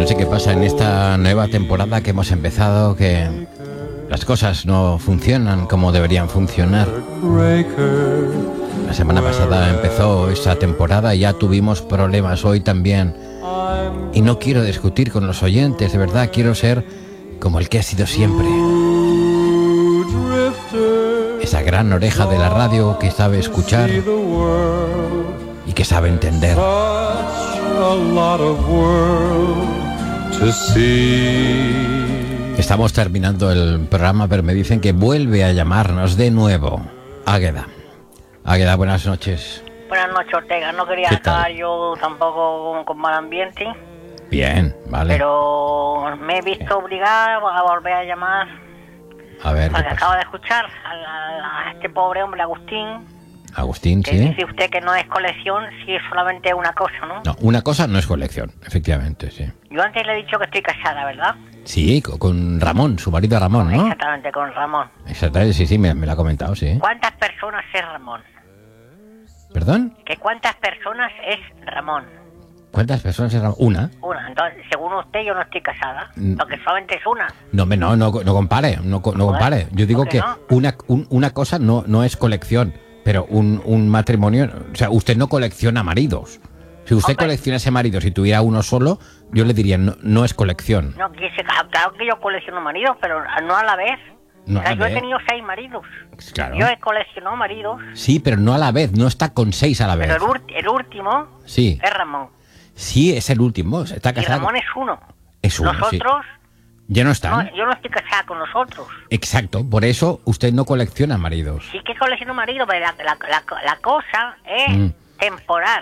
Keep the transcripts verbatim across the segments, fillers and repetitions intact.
No sé qué pasa en esta nueva temporada que hemos empezado, que las cosas no funcionan como deberían funcionar. La semana pasada empezó esa temporada y ya tuvimos problemas hoy también. Y no quiero discutir con los oyentes, de verdad, quiero ser como el que ha sido siempre. Esa gran oreja de la radio que sabe escuchar y que sabe entender. Estamos terminando el programa, pero me dicen que vuelve a llamarnos de nuevo Águeda. Águeda, buenas noches. Buenas noches, Ortega. No quería estar yo tampoco con, con mal ambiente. Bien, vale. Pero me he visto obligado a volver a llamar. A ver, porque acabo de escuchar a, a, a este pobre hombre, Agustín. Agustín, que sí. Dice usted que no es colección, si es solamente una cosa, ¿no? No, una cosa no es colección, efectivamente, sí. Yo antes le he dicho que estoy casada, ¿verdad? Sí, con Ramón, su marido Ramón, ¿no? Exactamente, con Ramón. Exactamente, sí, sí, me, me lo ha comentado, sí. ¿Cuántas personas es Ramón? ¿Perdón? ¿Que cuántas personas es Ramón? ¿Cuántas personas es Ramón? Una. Una, entonces, según usted, yo no estoy casada, porque solamente es una. No, no, no, no compare, no, no compare. Yo digo que no? una, un, una cosa no, no es colección, pero un, un matrimonio, o sea, usted no colecciona maridos. Si usted okay. coleccionase maridos y tuviera uno solo, yo le diría, no, no es colección. No, claro que yo colecciono maridos, pero no a la vez. No o sea, yo vez. he tenido seis maridos. Claro. Yo he coleccionado maridos. Sí, pero no a la vez, no está con seis a la vez. Pero el, el último sí. es Ramón. Sí, es el último, está casado. Y Ramón es uno. Es uno, Nosotros... Sí. Ya no están. No, yo no estoy casada con nosotros. Exacto, por eso usted no colecciona maridos. Sí que colecciono maridos, pero la, la, la, la cosa es mm. temporal.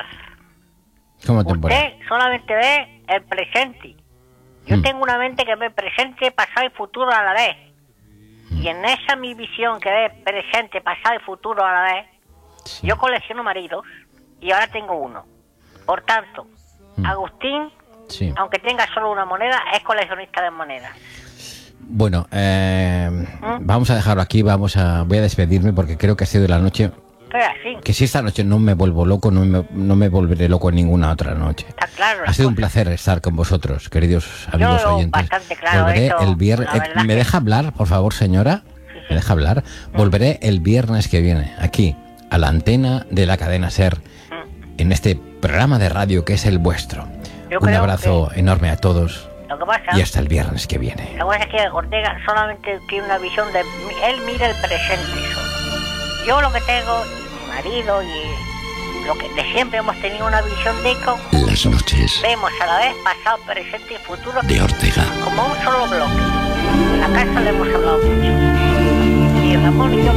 ¿Cómo temporal? Usted solamente ve el presente. Yo mm. tengo una mente que ve presente, pasado y futuro a la vez. Mm. Y en esa mi visión que ve presente, pasado y futuro a la vez, sí. yo colecciono maridos y ahora tengo uno. Por tanto, mm. Agustín, sí. aunque tenga solo una moneda, es coleccionista de monedas. Bueno, eh, ¿Mm? vamos a dejarlo aquí, vamos a, voy a despedirme porque creo que ha sido la noche... Pero así. Que si esta noche no me vuelvo loco, no me, no me volveré loco en ninguna otra noche. Está claro. Ha sido cosa. un placer estar con vosotros, queridos amigos Yo oyentes. Bastante claro Volveré eso, el viernes. Eh, ¿Me que... deja hablar, por favor, señora? Sí, sí. ¿Me deja hablar? Mm. Volveré el viernes que viene, aquí, a la antena de la cadena SER, mm. en este programa de radio que es el vuestro. Yo un abrazo que... enorme a todos. Lo que pasa, y hasta el viernes que viene. La cosa es que Ortega solamente tiene una visión de... Él mira el presente solo. Yo lo que tengo... marido y lo que de siempre hemos tenido una visión de eco. Las noches vemos a la vez pasado, presente y futuro de Ortega como un solo bloque. En la casa le hemos hablado mucho y Ramón y yo